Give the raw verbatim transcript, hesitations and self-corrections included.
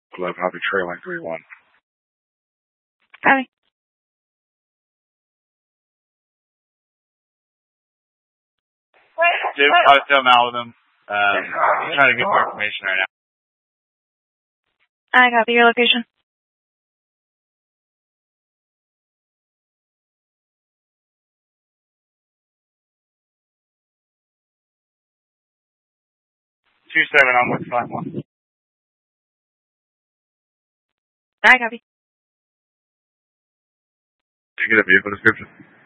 eleven, I'll be trailing three one. Copy. Dude, I was still out with him. Um, I'm trying to get more information right now. I copy your location. Two seven on with five one. I copy. Did you get a vehicle description?